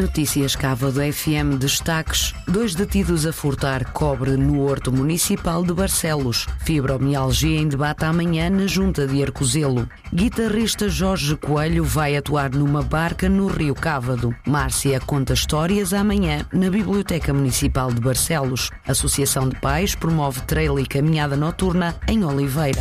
Notícias Cávado FM destaques. 2 detidos a furtar cobre no Horto Municipal de Barcelos. Fibromialgia em debate amanhã na Junta de Arcozelo. Guitarrista Jorge Coelho vai atuar numa barca no Rio Cávado. Márcia conta histórias amanhã na Biblioteca Municipal de Barcelos. Associação de Pais promove trail e caminhada noturna em Oliveira.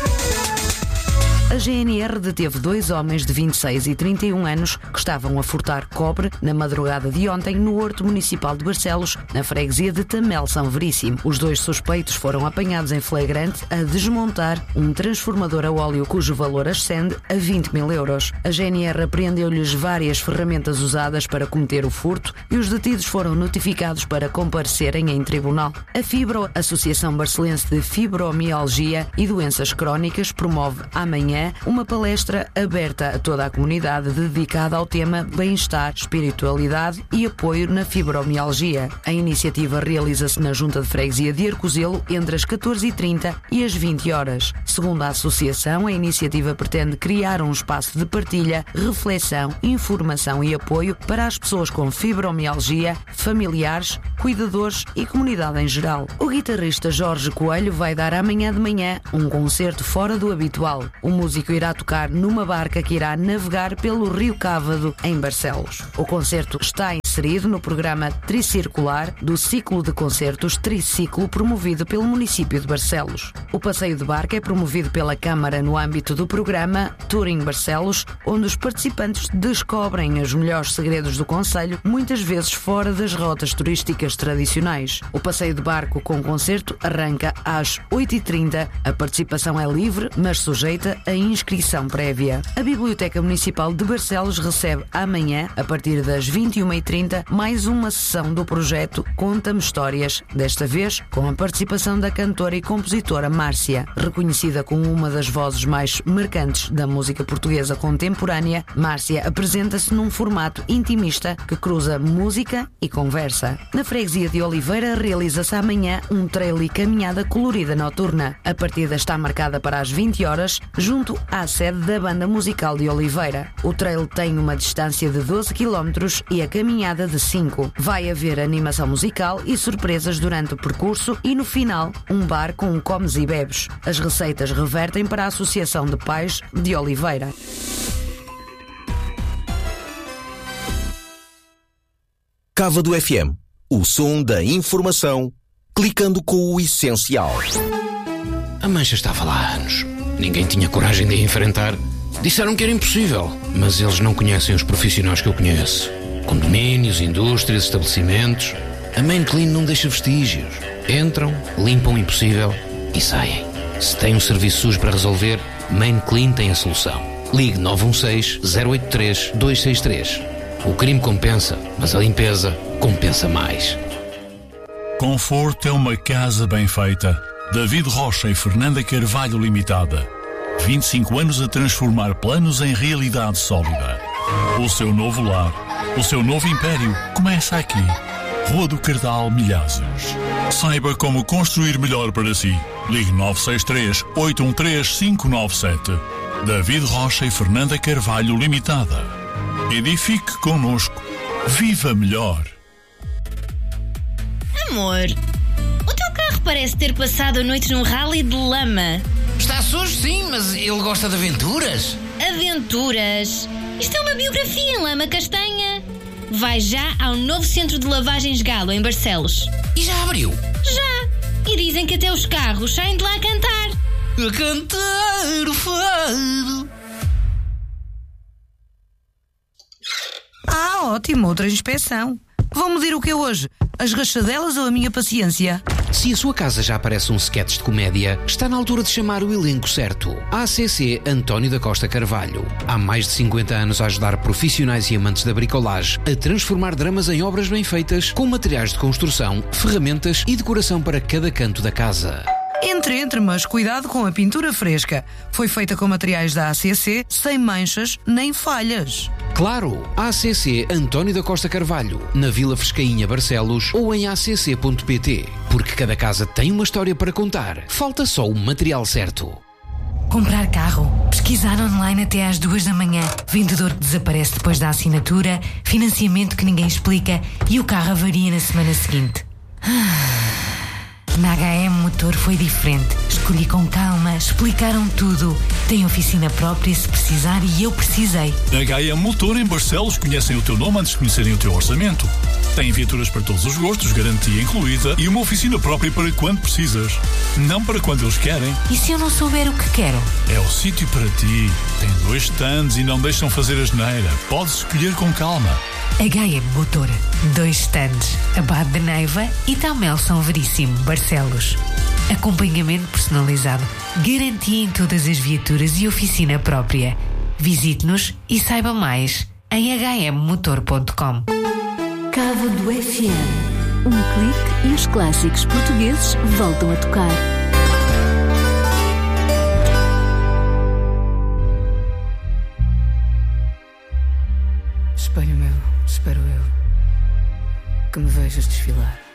A GNR deteve 2 homens de 26 e 31 anos que estavam a furtar cobre na madrugada de ontem no Horto Municipal de Barcelos, na freguesia de Tamel São Veríssimo. Os 2 suspeitos foram apanhados em flagrante a desmontar um transformador a óleo cujo valor ascende a 20 mil euros. A GNR apreendeu-lhes várias ferramentas usadas para cometer o furto e os detidos foram notificados para comparecerem em tribunal. A Fibro, Associação Barcelense de Fibromialgia e Doenças Crónicas, promove amanhã uma palestra aberta a toda a comunidade dedicada ao tema bem-estar, espiritualidade e apoio na fibromialgia. A iniciativa realiza-se na Junta de Freguesia de Arcozelo entre as 14h30 e as 20 horas. Segundo a associação, a iniciativa pretende criar um espaço de partilha, reflexão, informação e apoio para as pessoas com fibromialgia, familiares, cuidadores e comunidade em geral. O guitarrista Jorge Coelho vai dar amanhã de manhã um concerto fora do habitual. O músico irá tocar numa barca que irá navegar pelo Rio Cávado, em Barcelos. O concerto está inserido no programa tricircular do ciclo de concertos Triciclo promovido pelo município de Barcelos. O passeio de barca é promovido pela Câmara no âmbito do programa Touring Barcelos, onde os participantes descobrem os melhores segredos do concelho, muitas vezes fora das rotas turísticas tradicionais. O passeio de barco com concerto arranca às 8h30. A participação é livre, mas sujeita a inscrição prévia. A Biblioteca Municipal de Barcelos recebe amanhã, a partir das 21h30, mais uma sessão do projeto Conta-me Histórias, desta vez com a participação da cantora e compositora Márcia. Reconhecida como uma das vozes mais marcantes da música portuguesa contemporânea, Márcia apresenta-se num formato intimista que cruza música e conversa. Na freguesia de Oliveira realiza-se amanhã um trail e caminhada colorida noturna. A partida está marcada para as 20 horas, junto à sede da Banda Musical de Oliveira. O trail tem uma distância de 12 km e a caminhada de 5. Vai haver animação musical e surpresas durante o percurso e, no final, um bar com comes e bebes. As receitas revertem para a Associação de Pais de Oliveira. Cávado FM, o som da informação, clicando com o essencial. A mancha estava lá há anos. Ninguém tinha coragem de a enfrentar. Disseram que era impossível, mas eles não conhecem os profissionais que eu conheço. Condomínios, indústrias, estabelecimentos. A Main Clean não deixa vestígios. Entram, limpam o impossível e saem. Se tem um serviço sujo para resolver, Main Clean tem a solução. Ligue 916-083-263. O crime compensa, mas a limpeza compensa mais. Conforto é uma casa bem feita. David Rocha e Fernanda Carvalho Limitada. 25 anos a transformar planos em realidade sólida. O seu novo lar, o seu novo império começa aqui. Rua do Cardal, Milhazes. Saiba como construir melhor para si. Ligue 963-813-597. David Rocha e Fernanda Carvalho Limitada. Edifique connosco. Viva melhor. Amor, o teu carro parece ter passado a noite num rally de lama. Está sujo, sim, mas ele gosta de aventuras. Aventuras? Isto é uma biografia em lama castanha. Vai já ao novo centro de lavagens Galo, em Barcelos. E já abriu? Já! E dizem que até os carros saem de lá a cantar. A cantar o fado. Ah, ótimo, outra inspeção. Vão medir o que é hoje? As rachadelas ou a minha paciência? Se a sua casa já parece um sketch de comédia, está na altura de chamar o elenco certo. ACC António da Costa Carvalho. Há mais de 50 anos a ajudar profissionais e amantes da bricolagem a transformar dramas em obras bem feitas, com materiais de construção, ferramentas e decoração para cada canto da casa. Entre, mas cuidado com a pintura fresca. Foi feita com materiais da ACC, sem manchas nem falhas. Claro, ACC António da Costa Carvalho, na Vila Frescainha, Barcelos, ou em acc.pt. Porque cada casa tem uma história para contar. Falta só o material certo. comprar carro, pesquisar online até às 2 da manhã, vendedor que desaparece depois da assinatura, financiamento que ninguém explica e o carro avaria na semana seguinte. Na HM Motor foi diferente. Escolhi com calma, explicaram tudo. Tem oficina própria se precisar e eu precisei. HM Motor em Barcelos conhecem o teu nome antes de conhecerem o teu orçamento. Tem viaturas para todos os gostos, garantia incluída e uma oficina própria para quando precisas. Não para quando eles querem. E se eu não souber o que quero? É o sítio para ti. Tem 2 stands e não deixam fazer asneira. Podes escolher com calma. HM Motor, 2 stands, Abade de Neiva e Tamel São Veríssimo, Barcelos. Acompanhamento personalizado, garantia em todas as viaturas e oficina própria. Visite-nos e saiba mais em hmmotor.com. Cava do FM. Um clique e os clássicos portugueses voltam a tocar. Espelho meu, espero eu que me vejas desfilar.